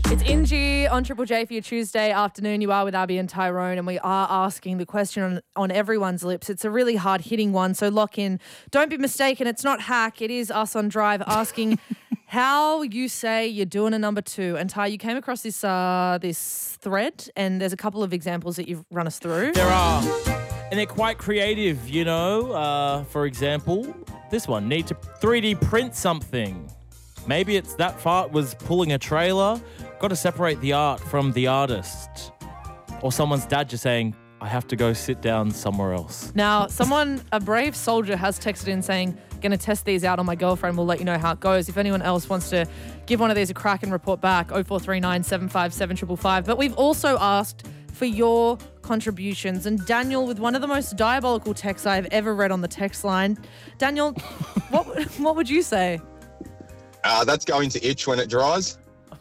It's Ingy on Triple J for your Tuesday afternoon. You are with Abby and Tyrone, and we are asking the question on everyone's lips. It's a really hard-hitting one, so lock in. Don't be mistaken, it's not hack. It is us on Drive asking how you say you're doing a number two. And Ty, you came across this thread, and there's a couple of examples that you've run us through. There are, and they're quite creative, you know. For example, this one, need to 3D print something. Maybe it's that fart was pulling a trailer. Got to separate the art from the artist. Or someone's dad just saying, I have to go sit down somewhere else. Now, a brave soldier has texted in saying, going to test these out on my girlfriend. We'll let you know how it goes. If anyone else wants to give one of these a crack and report back, 0439 757 555. But we've also asked for your contributions. And Daniel, with one of the most diabolical texts I've ever read on the text line. Daniel, what would you say? That's going to itch when it dries.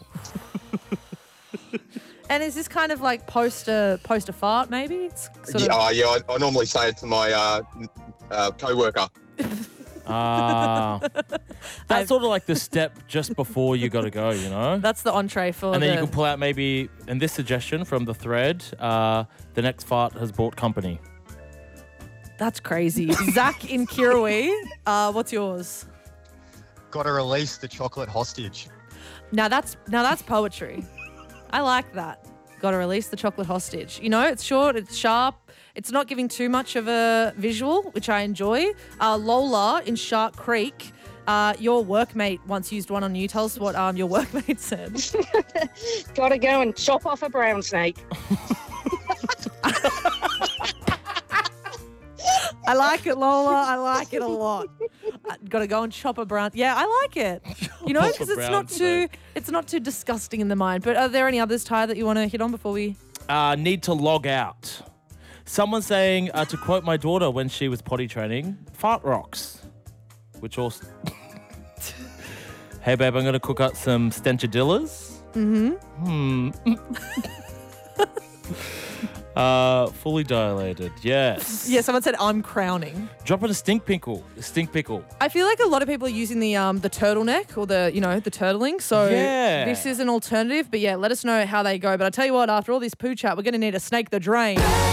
And is this kind of like post a fart, maybe? It's sort of... I normally say it to my co-worker. That's sort of like the step just before you got to go, you know? That's the entree for And then you can pull out maybe, in this suggestion from the thread, the next fart has bought company. That's crazy. Zach in Kirrawee, what's yours? Got to release the chocolate hostage. Now that's poetry. I like that. Got to release the chocolate hostage. You know, it's short, it's sharp. It's not giving too much of a visual, which I enjoy. Lola in Shark Creek, your workmate once used one on you. Tell us what your workmate said. Got to go and chop off a brown snake. I like it, Lola. I like it a lot. Got to go and chop a brown. Yeah, I like it. You know, because it's not too disgusting in the mind. But are there any others, Ty, that you want to hit on before we? Need to log out. Someone saying, to quote my daughter when she was potty training, fart rocks. Which also... Hey, babe, I'm going to cook up some stenchadillas. Fully dilated, yes. Yeah, someone said I'm crowning. Dropping a stink pickle. I feel like a lot of people are using the turtleneck or the turtling. So yeah. This is an alternative. But yeah, let us know how they go. But I tell you what, after all this poo chat, we're going to need a snake the drain.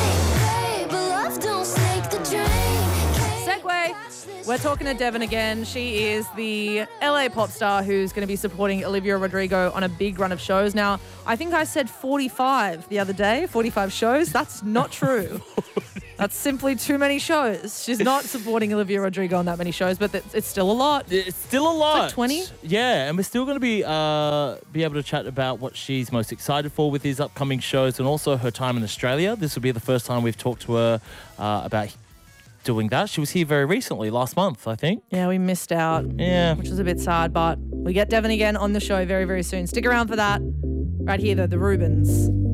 Segway. We're talking to Devon again. She is the LA pop star who's going to be supporting Olivia Rodrigo on a big run of shows. Now, I think I said 45 the other day, 45 shows. That's not true. That's simply too many shows. She's not supporting Olivia Rodrigo on that many shows, but it's still a lot. It's still a lot. It's like 20. Yeah, and we're still going to be able to chat about what she's most excited for with these upcoming shows and also her time in Australia. This will be the first time we've talked to her about doing that. She was here very recently, last month, I think. Yeah, we missed out. Yeah. Which was a bit sad, but we get Devon again on the show very, very soon. Stick around for that. Right here, though, the Rubens.